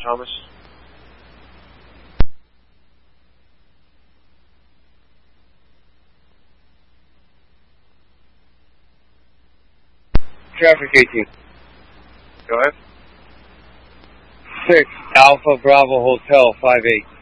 Thomas. Traffic 18. Go ahead. 6 Alpha Bravo Hotel 58.